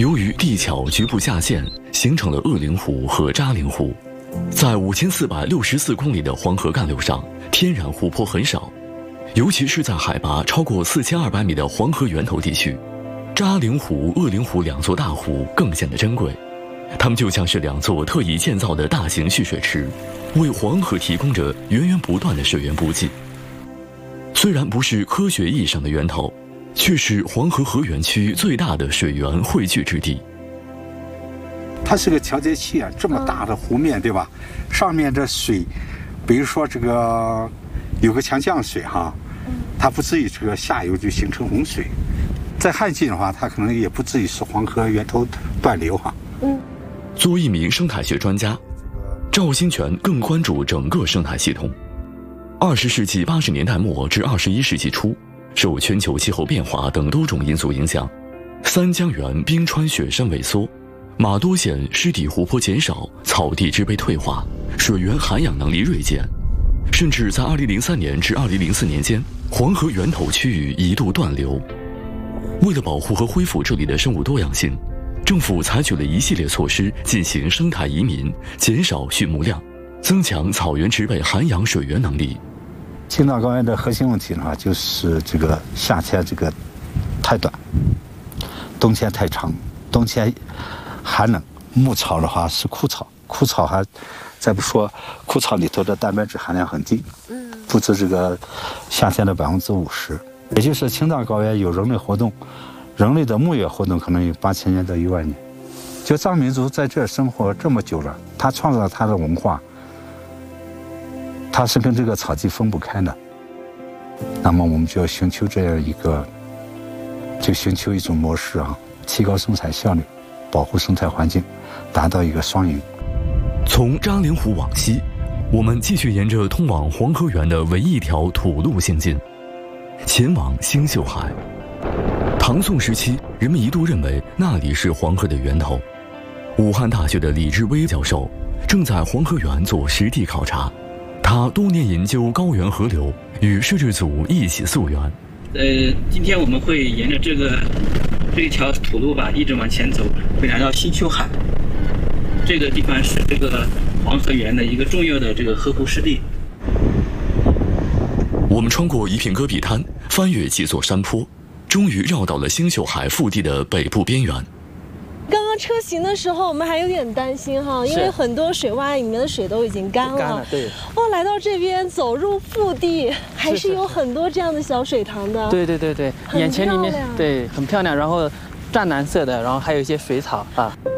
由于地壳局部下陷，形成了鄂陵湖和扎陵湖。在5464公里的黄河干流上，天然湖泊很少，尤其是在海拔超过4200米的黄河源头地区，扎陵湖、鄂陵湖两座大湖更显得珍贵。它们就像是两座特意建造的大型蓄水池，为黄河提供着源源不断的水源补给。虽然不是科学意义上的源头，却是黄河河源区最大的水源汇聚之地。 它是个调节器啊，这么大的湖面，对吧？上面的水，比如说这个有个强降水哈，它不至于这个下游就形成洪水。在旱季的话，它可能也不至于是黄河源头断流哈。 作为一名生态学专家，赵新全更关注整个生态系统。20世纪80年代末至21世纪初，受全球气候变化等多种因素影响，三江源冰川雪山萎缩，马多县湿地湖泊减少，草地植被退化，水源涵养能力锐减，甚至在2003年至2004年间，黄河源头区域一度断流。为了保护和恢复这里的生物多样性，政府采取了一系列措施进行生态移民，减少畜牧量，增强草原植被涵养水源能力。 青藏高原的核心问题呢，就是这个夏天这个太短，冬天太长，冬天寒冷，牧草的话是枯草，枯草还再不说枯草里头的蛋白质含量很低，不止这个夏天的50%，也就是青藏高原有人类活动，人类的牧业活动可能有8000年到1万年。就藏民族在这生活这么久了，他创造了他的文化，他是跟这个草地分不开的。那么我们就要寻求这样一个，就寻求一种模式啊，提高生产效率，保护生态环境，达到一个双赢。 从扎陵湖往西，我们继续沿着通往黄河源的唯一一条土路行进，前往星宿海。唐宋时期，人们一度认为那里是黄河的源头。武汉大学的李志威教授正在黄河源做实地考察，他多年研究高原河流，与摄制组一起溯源。 今天我们会沿着这一条土路吧，一直往前走，会来到星宿海。这个地方是这个黄河源的一个重要的这个河湖湿地。 我们穿过一片戈壁滩，翻越几座山坡，终于绕到了星宿海腹地的北部边缘。 刚刚车行的时候，我们还有点担心哈，因为很多水洼里面的水都已经干了。 对。 来到这边走入腹地，还是有很多这样的小水塘的。 对，眼前里面对很漂亮，然后湛蓝色的，然后还有一些水草啊。